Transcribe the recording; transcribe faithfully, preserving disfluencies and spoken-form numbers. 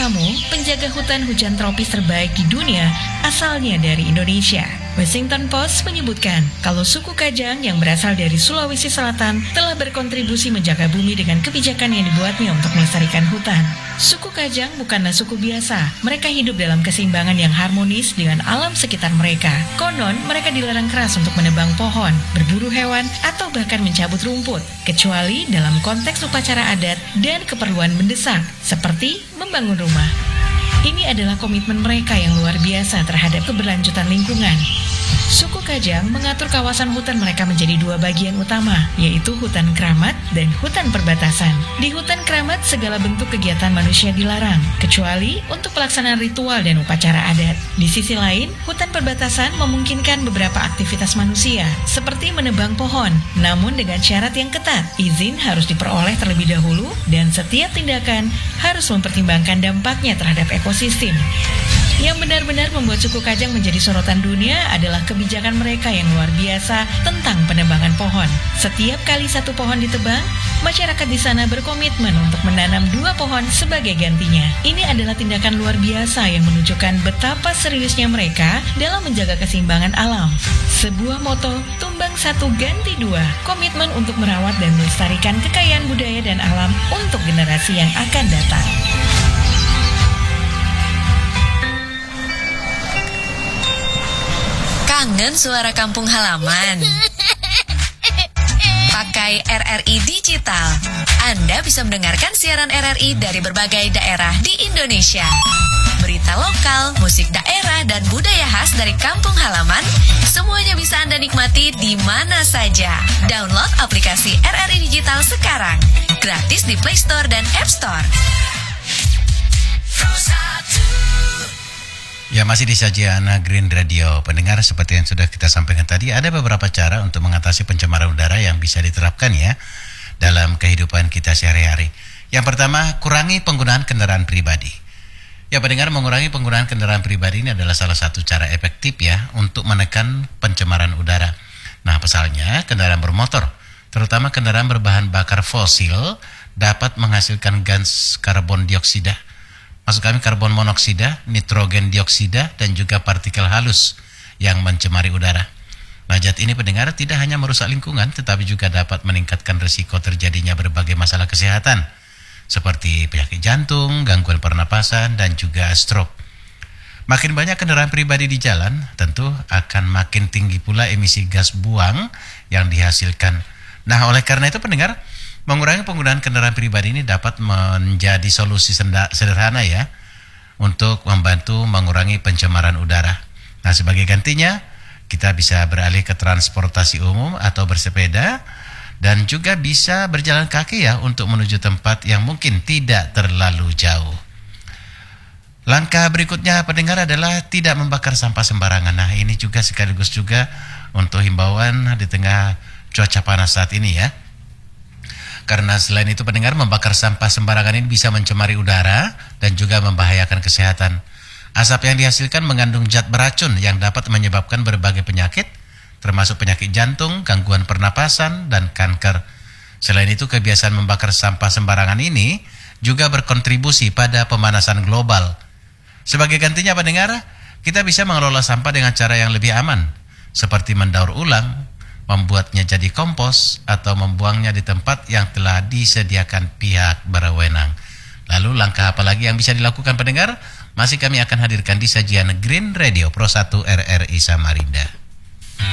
kamu, penjaga hutan hujan tropis terbaik di dunia asalnya dari Indonesia. Washington Post menyebutkan kalau suku Kajang yang berasal dari Sulawesi Selatan telah berkontribusi menjaga bumi dengan kebijakan yang dibuatnya untuk melestarikan hutan. Suku Kajang bukanlah suku biasa. Mereka hidup dalam keseimbangan yang harmonis dengan alam sekitar mereka. Konon, mereka dilarang keras untuk menebang pohon, berburu hewan, atau bahkan mencabut rumput, kecuali dalam konteks upacara adat dan keperluan mendesak, seperti membangun rumah. Ini adalah komitmen mereka yang luar biasa terhadap keberlanjutan lingkungan. Suku Kajang mengatur kawasan hutan mereka menjadi dua bagian utama, yaitu hutan keramat dan hutan perbatasan. Di hutan keramat, segala bentuk kegiatan manusia dilarang, kecuali untuk pelaksanaan ritual dan upacara adat. Di sisi lain, hutan perbatasan memungkinkan beberapa aktivitas manusia, seperti menebang pohon, namun dengan syarat yang ketat. Izin harus diperoleh terlebih dahulu, dan setiap tindakan harus mempertimbangkan dampaknya terhadap ekosistem. Yang benar-benar membuat suku Kajang menjadi sorotan dunia adalah kebijakan mereka yang luar biasa tentang penebangan pohon. Setiap kali satu pohon ditebang, masyarakat di sana berkomitmen untuk menanam dua pohon sebagai gantinya. Ini adalah tindakan luar biasa yang menunjukkan betapa seriusnya mereka dalam menjaga keseimbangan alam. Sebuah moto, tumbang satu ganti dua, komitmen untuk merawat dan melestarikan kekayaan budaya dan alam untuk generasi yang akan datang. Kangen suara kampung halaman? Pakai R R I Digital, Anda bisa mendengarkan siaran R R I dari berbagai daerah di Indonesia. Berita lokal, musik daerah, dan budaya khas dari kampung halaman, semuanya bisa Anda nikmati di mana saja. Download aplikasi R R I Digital sekarang, gratis di Play Store dan App Store. Ya, masih di sajian Green Radio. Pendengar, seperti yang sudah kita sampaikan tadi, ada beberapa cara untuk mengatasi pencemaran udara yang bisa diterapkan ya dalam kehidupan kita sehari-hari. Yang pertama, kurangi penggunaan kendaraan pribadi. Ya, pendengar, mengurangi penggunaan kendaraan pribadi ini adalah salah satu cara efektif ya untuk menekan pencemaran udara. Nah, pasalnya kendaraan bermotor, terutama kendaraan berbahan bakar fosil, dapat menghasilkan gas karbon dioksida. Maksud kami karbon monoksida, nitrogen dioksida, dan juga partikel halus yang mencemari udara. Nah, zat ini pendengar tidak hanya merusak lingkungan, tetapi juga dapat meningkatkan risiko terjadinya berbagai masalah kesehatan, seperti penyakit jantung, gangguan pernapasan, dan juga stroke. Makin banyak kendaraan pribadi di jalan, tentu akan makin tinggi pula emisi gas buang yang dihasilkan. Nah, oleh karena itu pendengar, mengurangi penggunaan kendaraan pribadi ini dapat menjadi solusi sederhana ya untuk membantu mengurangi pencemaran udara. Nah, sebagai gantinya kita bisa beralih ke transportasi umum atau bersepeda, dan juga bisa berjalan kaki ya untuk menuju tempat yang mungkin tidak terlalu jauh. Langkah berikutnya pendengar adalah tidak membakar sampah sembarangan. Nah, ini juga sekaligus juga untuk himbauan di tengah cuaca panas saat ini ya. Karena selain itu pendengar, membakar sampah sembarangan ini bisa mencemari udara dan juga membahayakan kesehatan. Asap yang dihasilkan mengandung zat beracun yang dapat menyebabkan berbagai penyakit, termasuk penyakit jantung, gangguan pernapasan, dan kanker. Selain itu, kebiasaan membakar sampah sembarangan ini juga berkontribusi pada pemanasan global. Sebagai gantinya pendengar, kita bisa mengelola sampah dengan cara yang lebih aman, seperti mendaur ulang, membuatnya jadi kompos, atau membuangnya di tempat yang telah disediakan pihak berwenang. Lalu langkah apa lagi yang bisa dilakukan pendengar? Masih kami akan hadirkan di sajian Green Radio Pro satu R R I Samarinda.